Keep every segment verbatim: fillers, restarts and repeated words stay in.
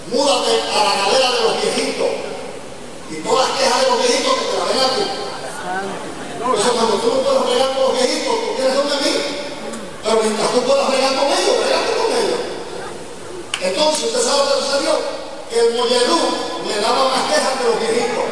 múdate a la galera de los viejitos. Y todas las quejas de los viejitos que te la ven a ti. Entonces cuando tú no puedes bregar con los viejitos, tú tienes donde mí. Pero mientras tú puedas bregar con ellos, bregate con ellos. Entonces, ¿usted sabe lo que sucedió? Que el Moyelú le daba más quejas que los viejitos.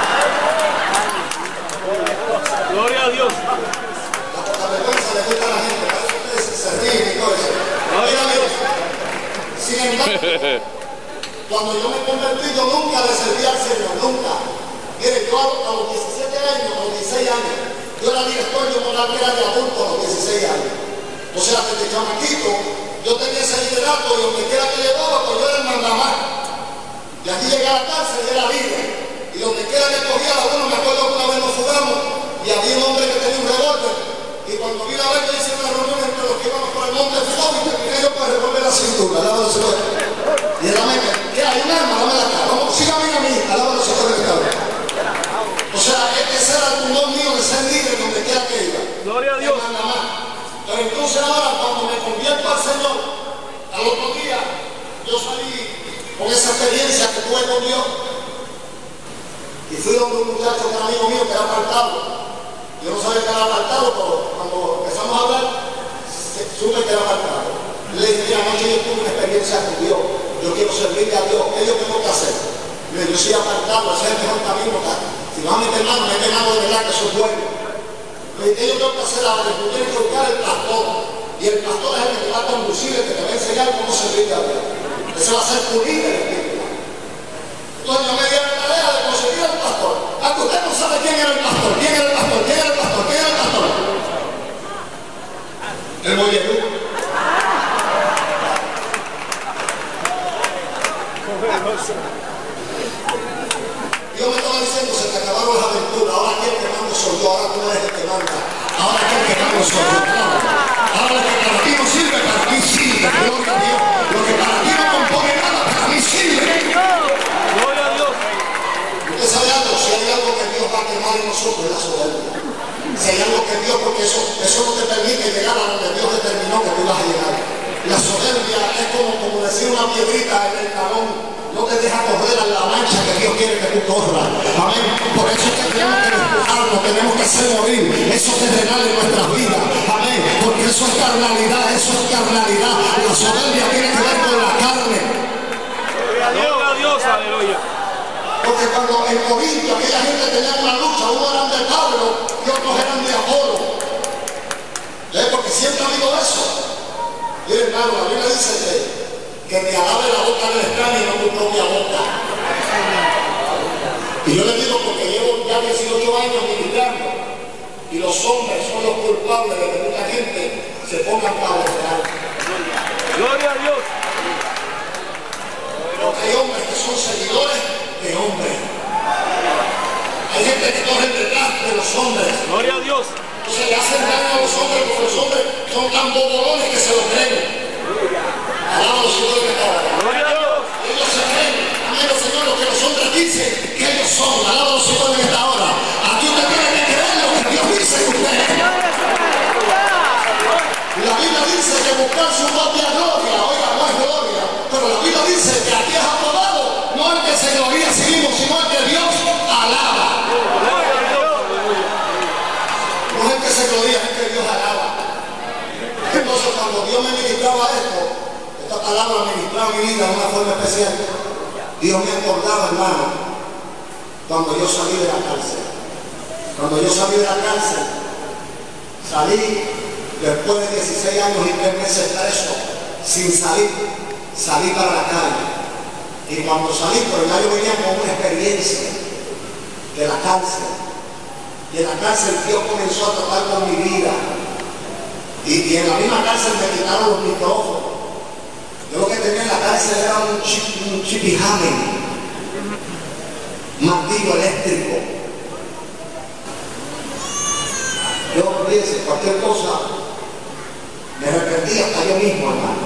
Gloria a Dios. La poca vergüenza le gusta a la gente, para eso ustedes se ríen y todo eso. Gloria a Dios. Sin embargo, cuando yo me convertí, yo nunca le serví al Señor, nunca. Mire, yo a los diecisiete años, a los dieciséis años, yo era director de un hogar que era de adulto a los dieciséis años. O sea, desde chamaquito, yo tenía ese liderato y donde quiera que llevaba, pues yo era el mandamás. Y aquí llegué a la cárcel y era libre. Y donde quiera que cogía a uno, me acuerdo que una vez nos fugamos y había un hombre que tenía un revólver. Y cuando vine a ver, yo hice una reunión entre los que íbamos por el monte de Fujón y terminé yo con el revólver a la cintura, alaba al Señor. Y él me dijo, ¿qué hay? Un arma, dame la cara. Vamos, sígame a mí, alaba al Señor del cabrón. O sea, ese era el pulmón mío de ser libre donde quiera que iba. Gloria a Dios. Pero entonces ahora, cuando me convierto al Señor, al otro día, yo salí con esa experiencia que tuve con Dios. Y fui donde un muchacho que era amigo mío, que era apartado. Yo no sabía que era apartado, pero cuando empezamos a hablar, supe que era apartado. Le dije, anoche yo tuve una experiencia con Dios. Yo quiero servirle a Dios. ¿Qué yo tengo que hacer? Le dije, yo soy apartado, ese es el mejor camino. Si no a meter mano, mete mano de verdad que eso es bueno. Le dije, ¿qué yo tengo que hacer ahora? Tú tienes que buscar el pastor. Y el pastor es el que te va a conducir, el que te va a enseñar cómo servirle a Dios. Ese va a ser tu líder espiritual. Entonces yo me di a la tarea de conseguir al pastor. Ah, que usted no sabe quién era el pastor, quién era el pastor, quién era el pastor, quién era el pastor. El Moyelú. Dios me estaba diciendo, se te acabaron las aventuras, ahora aquí el que mando soy yo, ahora tú eres el que manda, ahora aquí el que mando soy yo. Ahora lo que para ti no sirve, para mí sirve. Gloria a Dios. Lo que para ti no compone nada, para mí sirve. Gloria a Dios. Usted sabe algo, si hay algo que Dios va a quemar en nosotros es la soberbia. Si hay algo que Dios, porque eso, eso no te permite llegar a donde Dios determinó que tú vas a llegar. La soberbia es como, como decir una piedrita en el talón, no te deja correr a la mancha que Dios quiere que tú corras. Amén. Por eso es que tenemos que despojarnos, tenemos que hacer morir eso terrenal en nuestras vidas. Amén. Porque eso es carnalidad, eso es carnalidad. La soberbia tiene que ver con la carne. Gloria a Dios, aleluya. Porque cuando en Corinto aquella gente tenía una lucha, unos eran de Pablo y otros eran de Apolo. ¿Eh? Porque siempre ha habido eso. Y hermano, la Biblia dice que, que me alabe la boca del extraño y no tu propia boca. Y yo le digo porque llevo ya dieciocho años ministrando y los hombres son los culpables de que mucha gente se ponga para orar. Gloria a Dios. Porque hay hombres que son seguidores de hombres. Hay gente que corre detrás de los hombres. Gloria a Dios. Se le hacen daño a los hombres porque los hombres son tan bobolones que se lo creen. Alaba los hijos de Jehová. Gloria a Dios. Ellos se creen, amén, Señor, lo que los hombres dicen que ellos son. Alaba los hijos de esta hora. Aquí usted tiene que creer lo que Dios dice que usted es. La Biblia dice que buscar su propia gloria, oiga, no es gloria, pero la Biblia dice que aquí es aprobado, no el que se gloria a sí mismo, sino el que Dios alaba. No es el que se gloria, es el que Dios alaba. Entonces cuando Dios me ministraba esto, esta palabra ministraba mi vida de una forma especial. Dios me acordaba, hermano, cuando yo salí de la cárcel. Cuando yo salí de la cárcel, salí después de dieciséis años y tres meses preso, sin salir, salí para la calle. Y cuando salí, pues ya yo venía con una experiencia de la cárcel. Y en la cárcel Dios comenzó a tratar con mi vida. Y, y en la misma cárcel me quitaron los micrófonos. Yo lo que tenía en la cárcel era un, chip, un chipijame, un martillo eléctrico. Yo, fíjense, cualquier cosa, me arrepentí hasta yo mismo, hermano.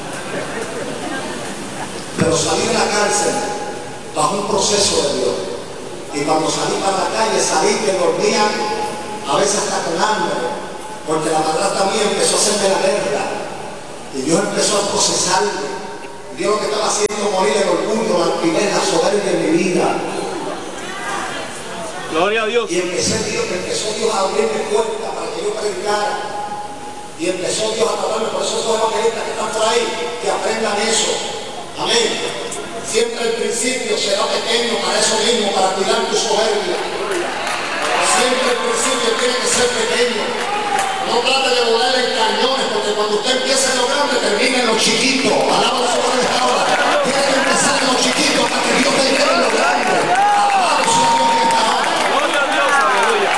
Pero salí de la cárcel bajo un proceso de Dios. Y cuando salí para la calle, salí que dormía a veces hasta con hambre, porque la madrastra mía empezó a hacerme la guerra. Y Dios empezó a procesarme. Dios lo que estaba haciendo morir el orgullo, la altivez, la soberbia en mi vida. Gloria a Dios. Y empecé Dios, empezó Dios a abrirme puertas para que yo predicara. Y empezó Dios a tratarme. Por eso esos evangelistas que están por ahí, que aprendan eso. Amén. Siempre el principio será pequeño para eso mismo, para cuidar tu soberbia. Siempre el principio tiene que ser pequeño. No trate de volar en cañones, porque cuando usted empieza en lo grande, termina en lo chiquito. Alaba la Señora de esta hora. Tiene que empezar en lo chiquito para que Dios te lleve en lo grande. Alaba la Señora de esta hora. Gloria a Dios, aleluya.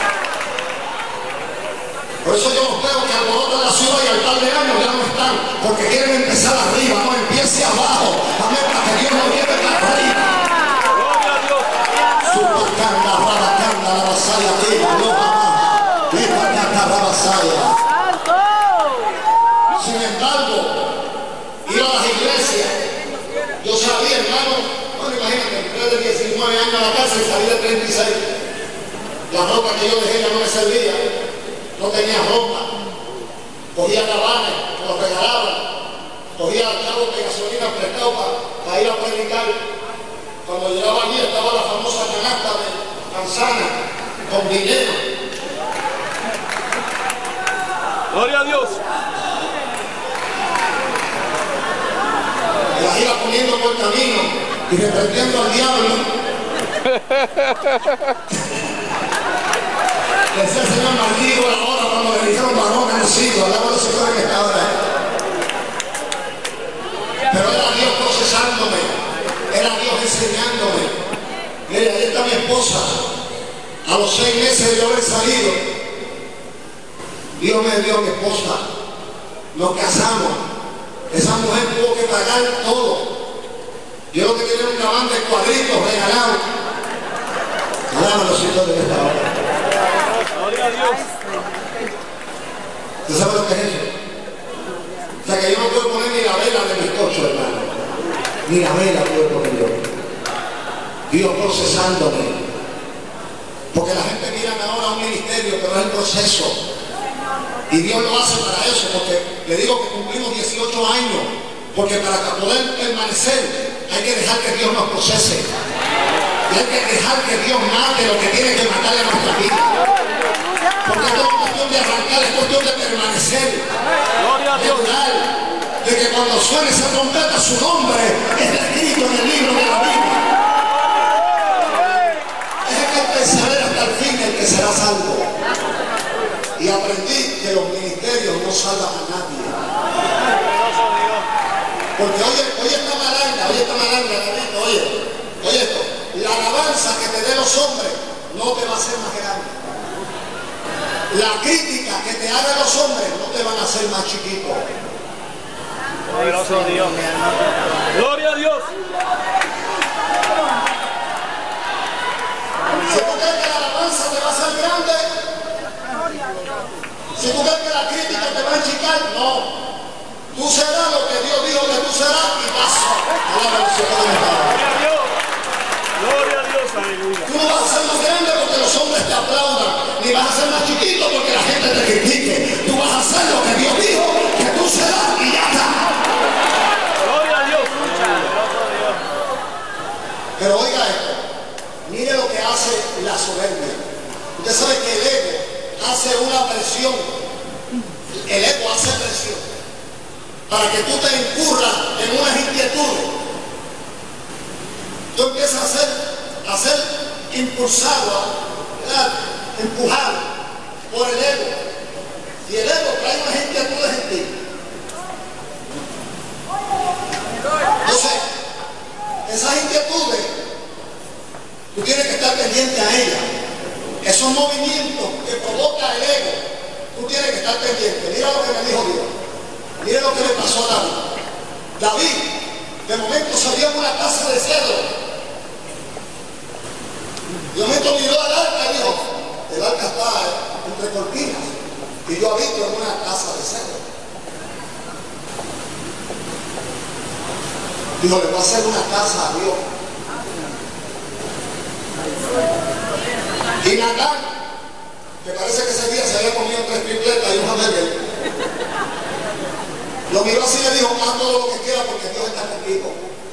Por eso yo los veo que alborotan la ciudad y al par de años ya no están, porque quieren empezar arriba, no empiece abajo. Amén, para que Dios nos lleve para arriba. Gloria a Dios. Supercanda, rabacanda, la vasalla, tira, no jamás. Sin embargo, ir a las iglesias, yo sabía, hermano, bueno, imagínate, entré de diecinueve años a la casa y salí de treinta y seis. La ropa que yo dejé ya no me servía, no tenía ropa. Cogía cabanes, me los regalaban, cogía chavos de gasolina prestado para, para ir a predicar. Cuando llegaba allí estaba la famosa canasta de manzana con dinero. Gloria a Dios. Me las iba poniendo por camino y reprendiendo al diablo. Le decía el Señor, maldigo la hora cuando le dijeron varón nacido. Alaba al Señor en esta hora. Pero era Dios procesándome, era Dios enseñándome. Mira, ahí está mi esposa. A los seis meses de yo haber salido, Dios me dio a mi esposa. Nos casamos. Esa mujer tuvo que pagar todo. Yo lo que tenía un cabán de cuadritos regalado. Alaba los hijos de esta hora. Gloria a Dios. ¿Usted sabe lo que es eso? O sea que yo no puedo poner ni la vela de mi coche, hermano. Ni la vela puedo poner yo. Dios procesándome. Porque la gente mira ahora a un ministerio, pero es el proceso. Y Dios lo hace para eso, porque le digo que cumplimos dieciocho años, porque para poder permanecer hay que dejar que Dios nos procese. Y hay que dejar que Dios mate lo que tiene que matar en nuestra vida. Porque esto no es cuestión de arrancar, es cuestión de permanecer. Gloria a Dios. De que cuando suene esa trompeta, su nombre está escrito en el libro de la Biblia. Es el que pensará hasta el fin el que será salvo. Y aprendí que los ministerios no salvan a nadie. Porque oye, oye esta malanga, oye esta malanga, David, oye, oye esto, la alabanza que te den los hombres no te va a hacer más grande. La crítica que te hagan los hombres no te van a hacer más chiquito. Poderoso Dios. Gloria a Dios. Si tú crees que la alabanza te va a hacer grande, si tú crees que la crítica te va a achicar, no. Tú serás lo que Dios dijo que tú serás y paso. Gloria a Dios. Gloria a Dios, aleluya. Tú no vas a ser más grande porque los hombres te aplaudan, ni vas a ser más chiquito porque la gente te critique. Tú vas a hacer lo que Dios dijo que tú serás y ya está. Gloria a Dios. Pero oiga esto, mire lo que hace la soberbia. Usted sabe que el ego hace una presión, el ego hace presión para que tú te incurras en unas inquietudes. Tú empiezas a ser, a ser impulsado, ¿verdad? Empujado por el ego, y el ego trae unas inquietudes en ti. Entonces, esas inquietudes tú tienes que estar pendiente a ellas. Esos movimientos que provoca el ego, tú tienes que estar pendiente. Mira lo que me dijo Dios. Mira lo que le pasó a David. David, de momento salió en una casa de cedro. De momento miró al arca y dijo, el arca está entre cortinas y yo habito en una casa de cedro. Dijo, le voy a hacer una casa a Dios. Y Natán, que parece que ese día se había comido tres tripletas y un hamburguer, Lo miró así y le dijo, haz todo lo que quieras porque Dios está contigo.